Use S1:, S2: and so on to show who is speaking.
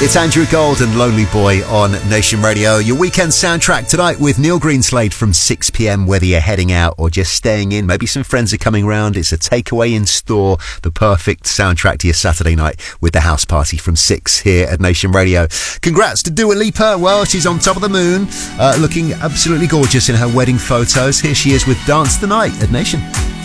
S1: It's Andrew Gold and Lonely Boy on Nation Radio. Your weekend soundtrack tonight with Neil Greenslade from 6 p.m. Whether you're heading out or just staying in, maybe some friends are coming round. It's a takeaway in store. The perfect soundtrack to your Saturday night with the house party from 6 here at Nation Radio. Congrats to Dua Lipa. Well, she's on top of the moon, looking absolutely gorgeous in her wedding photos. Here she is with Dance the Night at Nation.